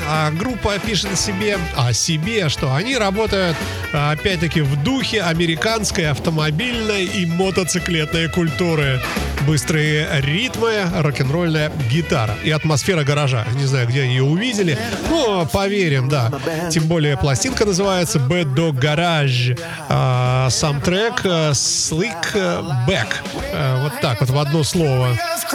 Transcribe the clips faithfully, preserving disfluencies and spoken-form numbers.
А группа пишет о себе, о себе, что они работают, опять-таки, в духе американской автомобильной и мотоциклетной культуры. Быстрые ритмы, рок-н-ролльная гитара и атмосфера гаража. Не знаю, где они ее увидели, но поверим, да. Тем более пластинка называется Bad Dog Garage. А, сам трек Slick Back. А, вот так вот в одно слово.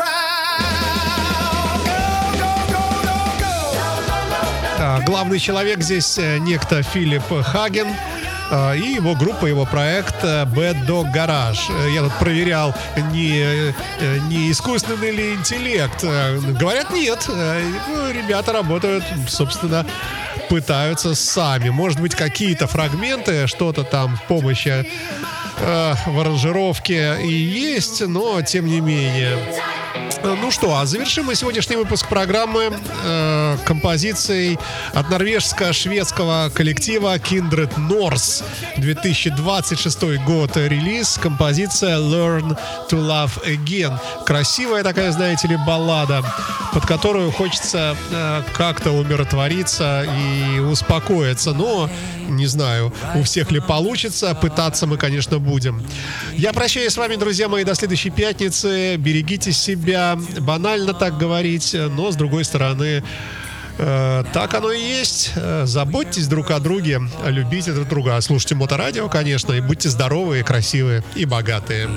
А, главный человек здесь некто Филипп Хаген. И его группа, его проект Bad Dog Garage. Я тут проверял, не, не искусственный ли интеллект. Говорят, нет. Ребята работают, собственно, пытаются сами. Может быть, какие-то фрагменты, что-то там в помощи э, в аранжировке и есть, но тем не менее. Ну что, а завершим мы сегодняшний выпуск программы э, композицией от норвежско-шведского коллектива Kindred North. две тысячи двадцать шестой год релиз. Композиция Learn to Love Again. Красивая такая, знаете ли, баллада, под которую хочется э, как-то умиротвориться и успокоиться. Но, не знаю, у всех ли получится. Пытаться мы, конечно, будем. Я прощаюсь с вами, друзья мои, до следующей пятницы. Берегите себя. Банально так говорить, но с другой стороны, э, так оно и есть. Э, заботьтесь друг о друге, любите друг друга, слушайте Моторадио, конечно, и будьте здоровые, красивые и богатые.